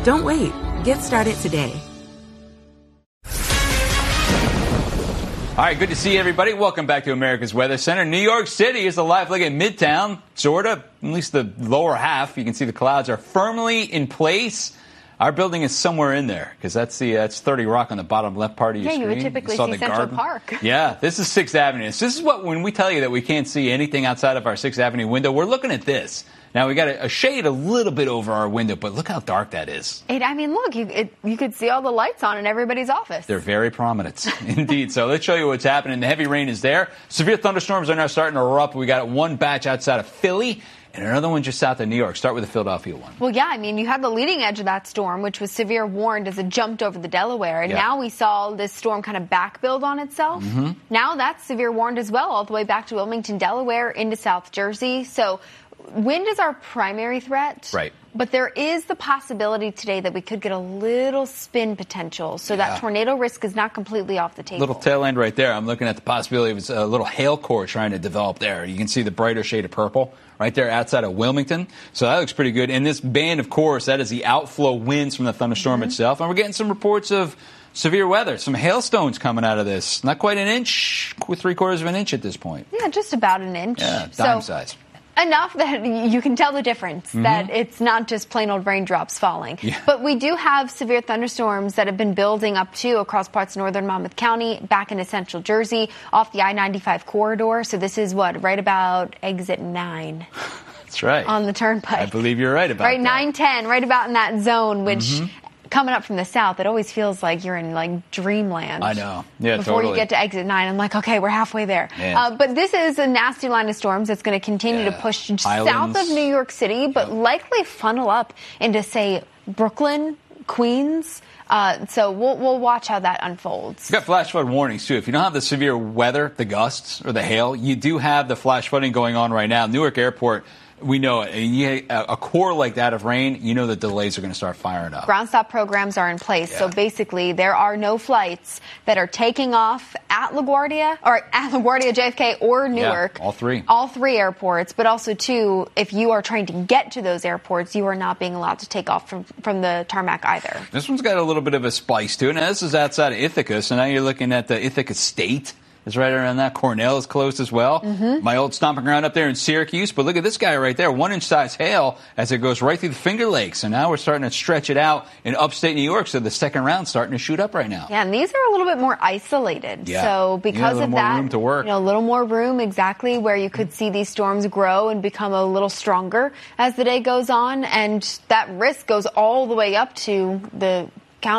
Don't wait. Get started today. All right, good to see everybody. Welcome back to America's Weather Center. New York City is a live look at Midtown, sort of, at least the lower half. You can see the clouds are firmly in place. Our building is somewhere in there because that's 30 Rock on the bottom left part of your screen. Yeah, you would typically see Central Park. Yeah, this is 6th Avenue. This is what, when we tell you that we can't see anything outside of our 6th Avenue window, we're looking at this. Now, we got a shade a little bit over our window, but look how dark that is. Look, you could see all the lights on in everybody's office. They're very prominent, indeed. So let's show you what's happening. The heavy rain is there. Severe thunderstorms are now starting to erupt. We got one batch outside of Philly and another one just south of New York. Start with the Philadelphia one. Well, yeah, you had the leading edge of that storm, which was severe warned as it jumped over the Delaware. And now we saw this storm kind of back build on itself. Mm-hmm. Now that's severe warned as well, all the way back to Wilmington, Delaware, into South Jersey. So wind is our primary threat. Right. But there is the possibility today that we could get a little spin potential. So that tornado risk is not completely off the table. Little tail end right there. I'm looking at the possibility of a little hail core trying to develop there. You can see the brighter shade of purple right there outside of Wilmington. So that looks pretty good. And this band, of course, that is the outflow winds from the thunderstorm itself. And we're getting some reports of severe weather, some hailstones coming out of this. Not quite an inch, 3/4 of an inch at this point. Yeah, just about an inch. Yeah, dime size. Enough that you can tell the difference, that it's not just plain old raindrops falling. Yeah. But we do have severe thunderstorms that have been building up, too, across parts of northern Monmouth County, back into central Jersey, off the I-95 corridor. So this is right about exit 9. That's right. On the turnpike. I believe you're right about that. Right, 910, right about in that zone, which coming up from the south, it always feels like you're in dreamland. I know. Yeah, Before totally. you get to exit 9, I'm like, okay, we're halfway there. But this is a nasty line of storms that's going to continue to push south of New York City, but likely funnel up into, say, Brooklyn, Queens. So we'll watch how that unfolds. You've got flash flood warnings, too. If you don't have the severe weather, the gusts, or the hail, you do have the flash flooding going on right now. Newark Airport, we know it. And a core like that of rain, you know the delays are going to start firing up. Ground stop programs are in place. So basically, there are no flights that are taking off at LaGuardia, JFK, or Newark. Yeah, all three. All three airports. But also, too, if you are trying to get to those airports, you are not being allowed to take off from the tarmac either. This one's got a little bit of a spice to it. Now, this is outside of Ithaca, so now you're looking at the Ithaca State. Is right around that. Cornell is close as well. My old stomping ground up there in Syracuse. But look at this guy right there. 1-inch size hail as it goes right through the Finger Lakes. So now we're starting to stretch it out in upstate New York. So the second round's starting to shoot up right now. Yeah, and these are a little bit more isolated. Yeah. So because of that, room to work. A little more room, exactly, where you could see these storms grow and become a little stronger as the day goes on. And that risk goes all the way up to the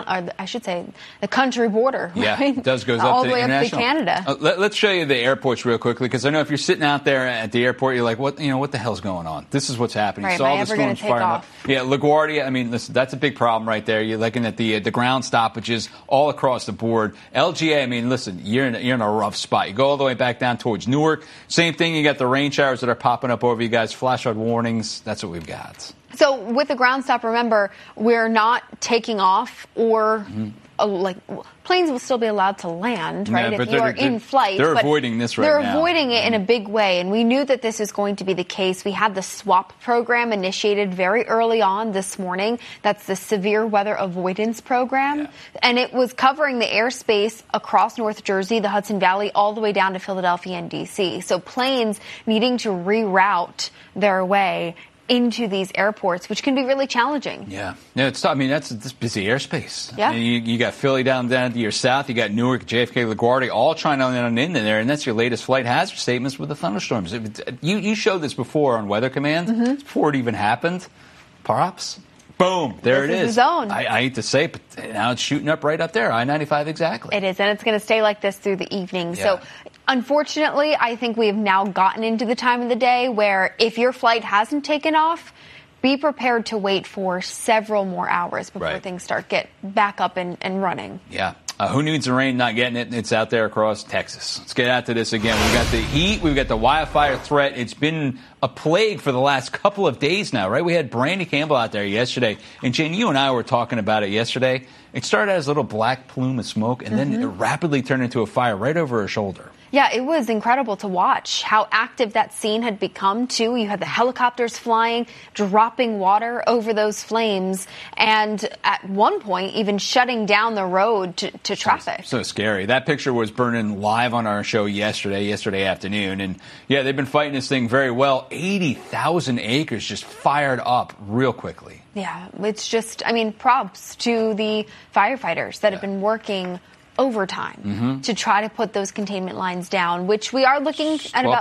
country border. Yeah, right? It does goes all up the to way up to international. Canada. Let's show you the airports real quickly, because I know if you're sitting out there at the airport, you're like, what the hell's going on? This is what's happening. Right, So am all I the ever going storms to take firing off? up. Yeah, LaGuardia. Listen, that's a big problem right there. You're looking at the ground stoppages all across the board. LGA. Listen, you're in a rough spot. You go all the way back down towards Newark. Same thing. You got the rain showers that are popping up over you guys. Flash flood warnings. That's what we've got. So with the ground stop, remember, we're not taking off or planes will still be allowed to land, right? Yeah, if you are in flight. They're avoiding this right now. They're avoiding it in a big way, and we knew that this is going to be the case. We had the SWAP program initiated very early on this morning. That's the Severe Weather Avoidance Program, and it was covering the airspace across North Jersey, the Hudson Valley, all the way down to Philadelphia and D.C. So planes needing to reroute their way into these airports, which can be really challenging. Yeah, it's tough. That's busy airspace. Yeah. You got Philly down to your south. You got Newark, JFK, LaGuardia, all trying to land in there, and that's your latest flight hazard statements with the thunderstorms. You showed this before on Weather Command, before it even happened. Props. Boom. There it is. The zone. I hate to say it, but now it's shooting up right up there. I-95 exactly. It is, and it's going to stay like this through the evening. Yeah. So, unfortunately, I think we have now gotten into the time of the day where if your flight hasn't taken off, be prepared to wait for several more hours before things get back up and running. Yeah. Who needs the rain? Not getting it. It's out there across Texas. Let's get out to this again. We've got the heat. We've got the wildfire threat. It's been a plague for the last couple of days now, right? We had Brandy Campbell out there yesterday. And Jane, you and I were talking about it yesterday. It started as a little black plume of smoke, and then it rapidly turned into a fire right over her shoulder. Yeah, it was incredible to watch how active that scene had become, too. You had the helicopters flying, dropping water over those flames, and at one point, even shutting down the road to traffic. So scary. That picture was burning live on our show yesterday afternoon. And, yeah, they've been fighting this thing very well. 80,000 acres just fired up real quickly. Yeah, it's just, props to the firefighters that have been working overtime to try to put those containment lines down, which we are looking at 12%. about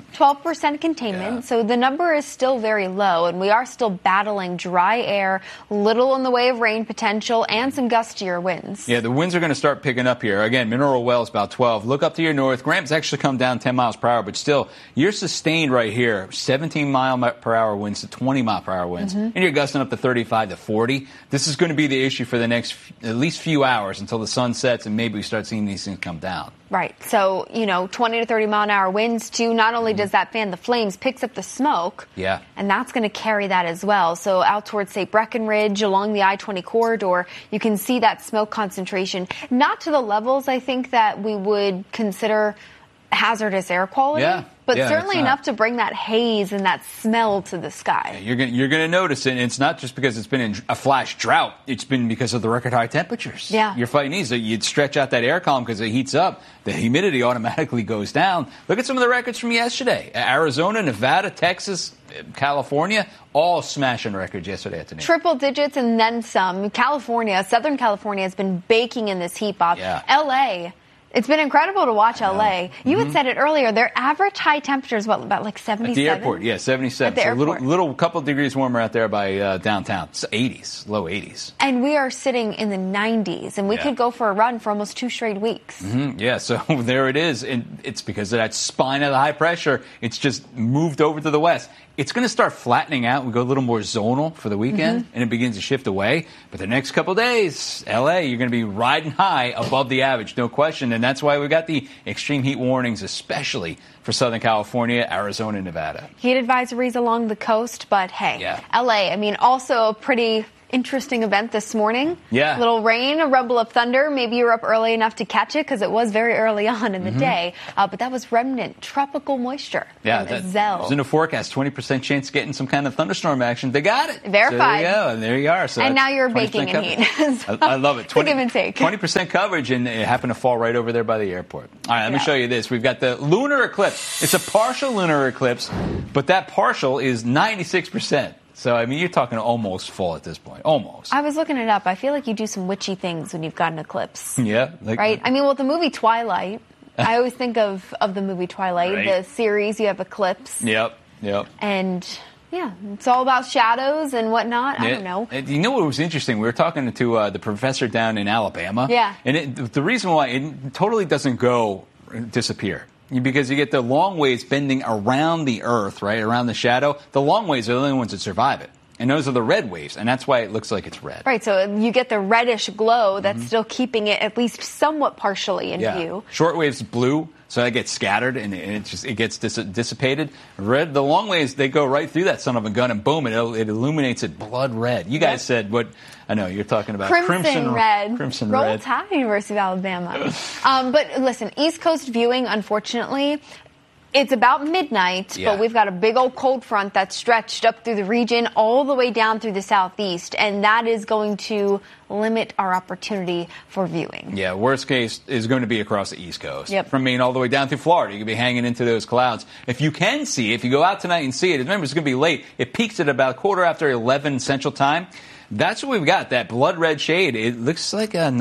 12% containment. Yeah. So the number is still very low, and we are still battling dry air, little in the way of rain potential, and some gustier winds. Yeah, the winds are going to start picking up here. Again, Mineral Wells about 12. Look up to your north. Graham's actually come down 10 miles per hour, but still, you're sustained right here. 17 mile per hour winds to 20 mile per hour winds, and you're gusting up to 35 to 40. This is going to be the issue for the next at least few hours until the sun sets and maybe we start seeing these things come down. Right. So, 20 to 30 mile an hour winds, too. Not only does that fan the flames, picks up the smoke. Yeah. And that's going to carry that as well. So out towards, say, Breckenridge, along the I-20 corridor, you can see that smoke concentration. Not to the levels, I think, that we would consider hazardous air quality. Yeah. But Yeah, certainly it's not. enough to bring that haze and that smell to the sky. You're going to notice it. And it's not just because it's been in a flash drought. It's been because of the record high temperatures. Yeah. You're fighting these. You'd stretch out that air column because it heats up. The humidity automatically goes down. Look at some of the records from yesterday. Arizona, Nevada, Texas, California, all smashing records yesterday afternoon. Triple digits and then some. California, Southern California has been baking in this heat, Bob. Yeah. LA. It's been incredible to watch LA. You had said it earlier. Their average high temperature is about like 77? At the airport, yeah, 77. At the so airport. a little couple degrees warmer out there by downtown. It's 80s, low 80s. And we are sitting in the 90s, and we could go for a run for almost 2 straight weeks. Yeah, so there it is. And it's because of that spine of the high pressure. It's just moved over to the west. It's going to start flattening out. We go a little more zonal for the weekend, and it begins to shift away. But the next couple of days, L.A., you're going to be riding high above the average, no question. And that's why we got the extreme heat warnings, especially for Southern California, Arizona, and Nevada. Heat advisories along the coast, but hey, Yeah. LA, also a pretty interesting event this morning. Yeah. A little rain, a rumble of thunder. Maybe you were up early enough to catch it because it was very early on in the day. But that was remnant tropical moisture. Yeah, from that Zell. was in the forecast. 20% chance of getting some kind of thunderstorm action. They got it. Verified. So there you go, and there you are. So And that's now you're 20% baking in coverage. heat. So I love it. it's a give and take. 20% coverage, and it happened to fall right over there by the airport. All right, let me show you this. We've got the lunar eclipse. It's a partial lunar eclipse, but that partial is 96%. So, you're talking almost full at this point. Almost. I was looking it up. I feel like you do some witchy things when you've got an eclipse. Yeah. Right? With the movie Twilight, I always think of the movie Twilight, Right. the series, you have eclipse. Yep. And, yeah, it's all about shadows and whatnot. I don't know. You know what was interesting? We were talking to the professor down in Alabama. Yeah. And the reason why it totally doesn't disappear. Because you get the long waves bending around the Earth, right, around the shadow. The long waves are the only ones that survive it. And those are the red waves, and that's why it looks like it's red. Right, so you get the reddish glow that's still keeping it at least somewhat partially in view. Short waves blue, so that gets scattered and it gets dissipated. Red, the long waves, they go right through that son of a gun, and boom, it illuminates it blood red. You guys said what? I know you're talking about Crimson red. Crimson Roll red. Tide, University of Alabama. But listen, East Coast viewing, unfortunately, it's about midnight, Yeah. but we've got a big old cold front that's stretched up through the region all the way down through the southeast, and that is going to limit our opportunity for viewing. Yeah, worst case is going to be across the East Coast. Yep. From Maine all the way down through Florida. You could be hanging into those clouds. If you can see, if you go out tonight and see it, remember it's going to be late. It peaks at about 11:15 Central Time. That's what we've got, that blood red shade. It looks like a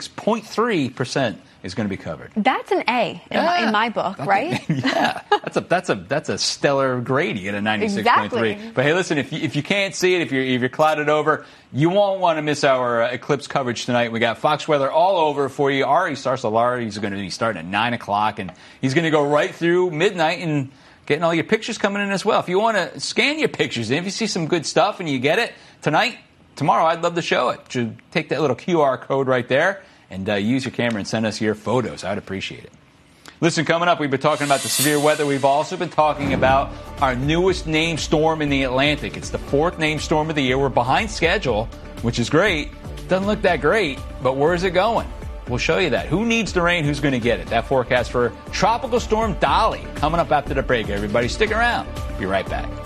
96.3% is going to be covered. That's an A in my book, right? Yeah, that's a stellar grade. You get a 96.3. Exactly. But hey, listen, if you can't see it, if you're clouded over, you won't want to miss our eclipse coverage tonight. We got Fox weather all over for you. Ari Sarsolari, he's going to be starting at 9 o'clock, and he's going to go right through midnight and getting all your pictures coming in as well. If you want to scan your pictures, and if you see some good stuff and you get it tonight, tomorrow, I'd love to show it. Just take that little QR code right there and use your camera and send us your photos. I'd appreciate it. Listen, coming up, we've been talking about the severe weather. We've also been talking about our newest named storm in the Atlantic. It's the 4th named storm of the year. We're behind schedule, which is great. Doesn't look that great, but where is it going? We'll show you that. Who needs the rain? Who's going to get it? That forecast for Tropical Storm Dolly coming up after the break, everybody. Stick around. Be right back.